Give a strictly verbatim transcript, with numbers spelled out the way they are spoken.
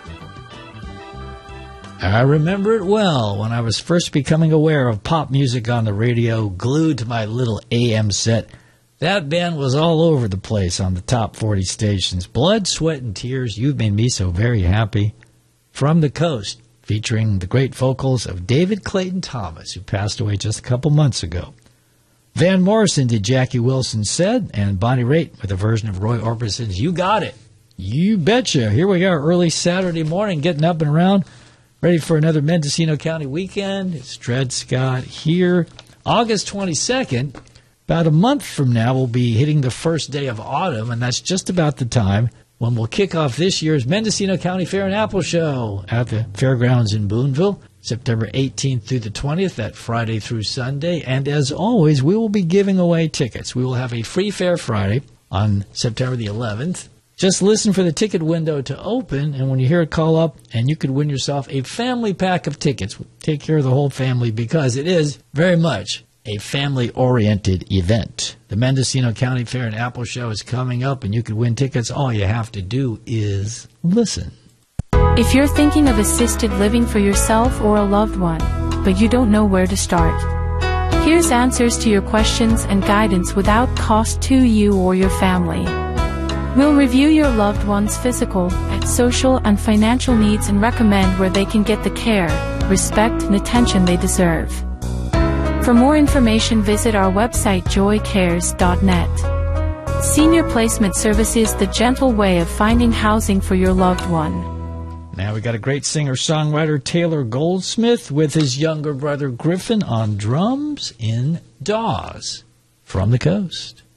I remember it well when I was first becoming aware of pop music on the radio, glued to my little A M set. That band was all over the place on the top forty stations. Blood, Sweat, and Tears, You've Made Me So Very Happy. From the Coast, featuring the great vocals of David Clayton Thomas, who passed away just a couple months ago. Van Morrison did Jackie Wilson Said, and Bonnie Raitt with a version of Roy Orbison's You Got It. You betcha. Here we are early Saturday morning, getting up and around. Ready for another Mendocino County weekend. It's Dred Scott here. August twenty-second, about a month from now, we'll be hitting the first day of autumn, and that's just about the time when we'll kick off this year's Mendocino County Fair and Apple Show at the Fairgrounds in Boonville, September eighteenth through the twentieth, that Friday through Sunday. And as always, we will be giving away tickets. We will have a free Fair Friday on September the eleventh. Just listen for the ticket window to open, and when you hear it call up, and you could win yourself a family pack of tickets. Take care of the whole family because it is very much a family-oriented event. The Mendocino County Fair and Apple Show is coming up, and you could win tickets. All you have to do is listen. If you're thinking of assisted living for yourself or a loved one, but you don't know where to start, here's answers to your questions and guidance without cost to you or your family. We'll review your loved one's physical, social, and financial needs and recommend where they can get the care, respect, and attention they deserve. For more information, visit our website joy cares dot net. Senior Placement Services, the gentle way of finding housing for your loved one. Now we got a great singer-songwriter, Taylor Goldsmith, with his younger brother Griffin on drums in Dawes. From the Coast.